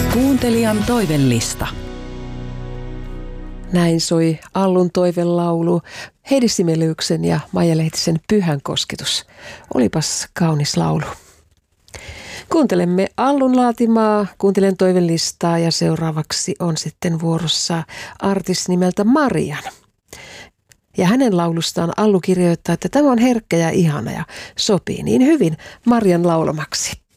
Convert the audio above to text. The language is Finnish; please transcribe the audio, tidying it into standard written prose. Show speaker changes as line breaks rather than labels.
Kuuntelijan toivellista.
Näin soi Allun toivelaulu, Heidi Simeliuksen ja Maija Lehtisen Pyhän kosketus. Olipas kaunis laulu. Kuuntelemme Allun laatimaa, kuuntelen toivelistaa ja seuraavaksi on sitten vuorossa artisti nimeltä Marian. Ja hänen laulustaan Allu kirjoittaa, että tämä on herkkä ja ihana ja sopii niin hyvin Marian laulamaksi.